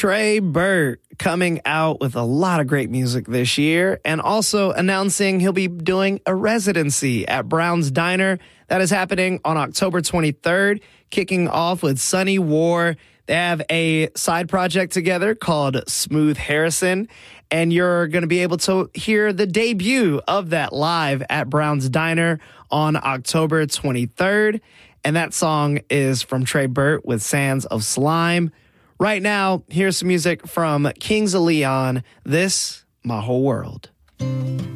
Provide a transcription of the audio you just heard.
Trey Burt coming out with a lot of great music this year and also announcing he'll be doing a residency at Brown's Diner. That is happening on October 23rd, kicking off with Sunny War. They have a side project together called Smooth Harrison, and you're going to be able to hear the debut of that live at Brown's Diner on October 23rd. And that song is from Trey Burt with Sands of Slime. Right now, here's some music from Kings of Leon, This, My Whole World.